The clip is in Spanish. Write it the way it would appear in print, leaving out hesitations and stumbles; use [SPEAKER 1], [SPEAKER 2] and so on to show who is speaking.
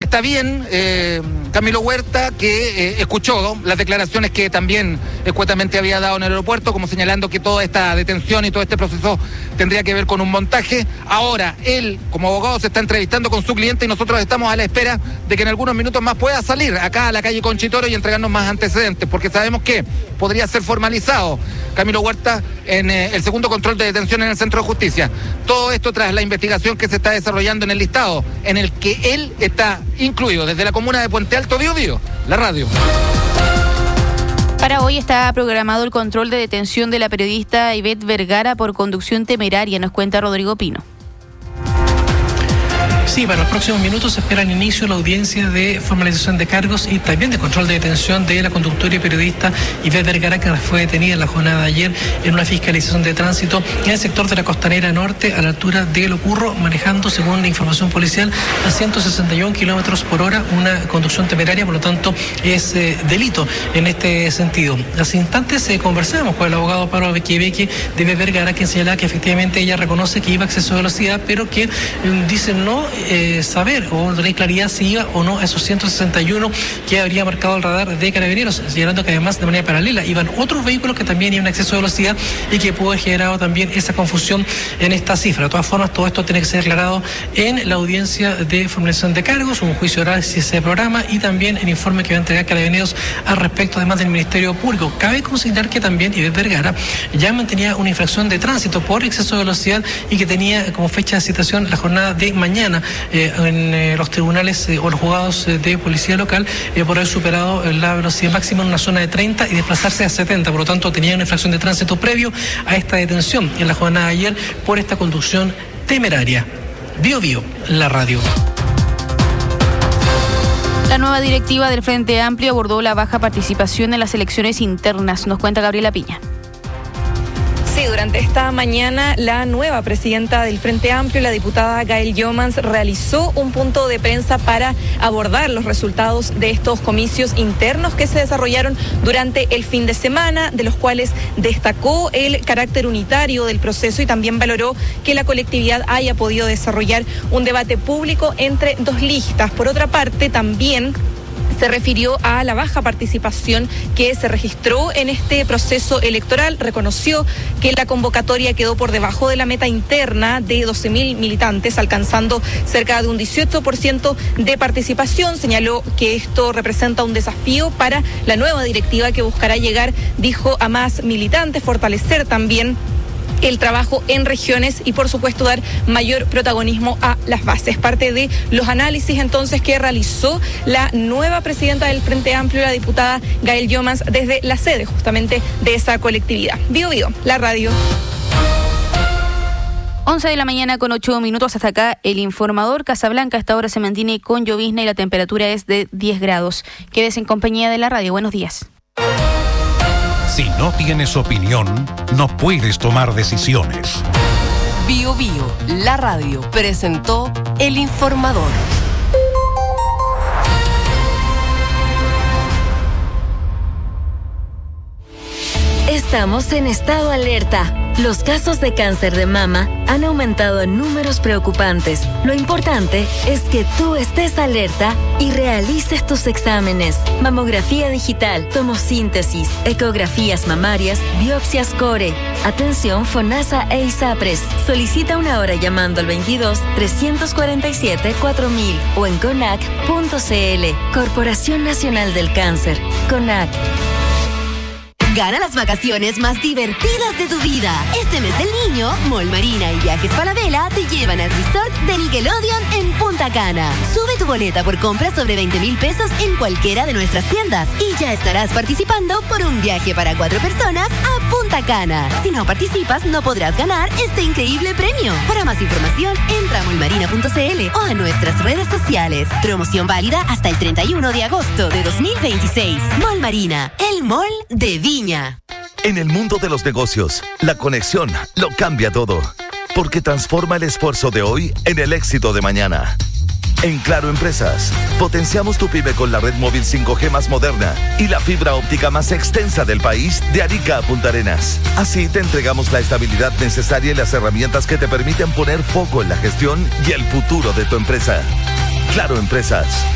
[SPEAKER 1] está bien, Camilo Huerta, que escuchó las declaraciones que también escuetamente había dado en el aeropuerto, como señalando que toda esta detención y todo este proceso tendría que ver con un montaje. Ahora, él, como abogado, se está entrevistando con su cliente y nosotros estamos a la espera de que en algunos minutos más pueda salir acá a la calle Conchitoro y entregarnos más antecedentes, porque sabemos que podría ser formalizado Camilo Huerta en el segundo control de detención en el Centro de Justicia. Todo esto tras la investigación que se está desarrollando en el listado, en el que él está incluido desde la comuna de Puente Alto, Biobío, la radio.
[SPEAKER 2] Para hoy está programado el control de detención de la periodista Ivette Vergara por conducción temeraria, nos cuenta Rodrigo Pino.
[SPEAKER 3] Sí, para los próximos minutos se espera el inicio de la audiencia de formalización de cargos y también de control de detención de la conductora y periodista Ivette Vergara, que fue detenida en la jornada de ayer en una fiscalización de tránsito en el sector de la Costanera Norte, a la altura de El Ocurro, manejando, según la información policial, a 161 kilómetros por hora, una conducción temeraria, por lo tanto es delito en este sentido. Hace instantes conversamos con el abogado Pablo Bequebeque de Ivette Vergara, quien señala que efectivamente ella reconoce que iba a exceso de velocidad, pero que dice no saber o tener claridad si iba o no a esos 161 que habría marcado el radar de Carabineros, señalando que además de manera paralela iban otros vehículos que también iban a exceso de velocidad y que pudo haber generado también esa confusión en esta cifra. De todas formas, todo esto tiene que ser aclarado en la audiencia de formalización de cargos, un juicio oral si se programa y también el informe que va a entregar Carabineros al respecto, además del Ministerio Público. Cabe considerar que también Ivette Vergara ya mantenía una infracción de tránsito por exceso de velocidad y que tenía como fecha de citación la jornada de mañana en los tribunales o los juzgados de policía local por haber superado la velocidad máxima en una zona de 30 y desplazarse a 70. Por lo tanto, tenía una infracción de tránsito previo a esta detención en la jornada de ayer por esta conducción temeraria. Biobío, la radio.
[SPEAKER 2] La nueva directiva del Frente Amplio abordó la baja participación en las elecciones internas, nos cuenta Gabriela Piña.
[SPEAKER 4] Sí, durante esta mañana la nueva presidenta del Frente Amplio, la diputada Gael Jomans, realizó un punto de prensa para abordar los resultados de estos comicios internos que se desarrollaron durante el fin de semana, de los cuales destacó el carácter unitario del proceso y también valoró que la colectividad haya podido desarrollar un debate público entre dos listas. Por otra parte, también se refirió a la baja participación que se registró en este proceso electoral. Reconoció que la convocatoria quedó por debajo de la meta interna de 12.000 militantes, alcanzando cerca de un 18% de participación. Señaló que esto representa un desafío para la nueva directiva que buscará llegar, dijo, a más militantes, fortalecer también el trabajo en regiones y por supuesto dar mayor protagonismo a las bases. Parte de los análisis entonces que realizó la nueva presidenta del Frente Amplio, la diputada Gael Jomans, desde la sede justamente de esa colectividad. Biobío, la radio.
[SPEAKER 2] 11 de la mañana con 8 minutos, hasta acá el informador. Casablanca a esta hora se mantiene con llovizna y la temperatura es de 10 grados. Quédese en compañía de la radio. Buenos días.
[SPEAKER 5] Si no tienes opinión, no puedes tomar decisiones.
[SPEAKER 6] Biobío, la radio, presentó El Informador.
[SPEAKER 7] Estamos en estado alerta. Los casos de cáncer de mama han aumentado en números preocupantes. Lo importante es que tú estés alerta y realices tus exámenes. Mamografía digital, tomosíntesis, ecografías mamarias, biopsias core. Atención FONASA e ISAPRES. Solicita una hora llamando al 22-347-4000 o en CONAC.cl. Corporación Nacional del Cáncer. CONAC.
[SPEAKER 8] Gana las vacaciones más divertidas de tu vida. Este mes del niño, Mall Marina y Viajes Falabella te llevan al resort de Nickelodeon en Punta Cana. Sube tu boleta por compras sobre 20,000 pesos en cualquiera de nuestras tiendas y ya estarás participando por un viaje para 4 personas a Punta Cana. Si no participas, no podrás ganar este increíble premio. Para más información, entra a mallmarina.cl o a nuestras redes sociales. Promoción válida hasta el 31 de agosto de 2026. Mall Marina, el mall de Viña.
[SPEAKER 9] En el mundo de los negocios, la conexión lo cambia todo, porque transforma el esfuerzo de hoy en el éxito de mañana. En Claro Empresas, potenciamos tu pyme con la red móvil 5G más moderna y la fibra óptica más extensa del país de Arica a Punta Arenas. Así te entregamos la estabilidad necesaria y las herramientas que te permiten poner foco en la gestión y el futuro de tu empresa. Claro Empresas.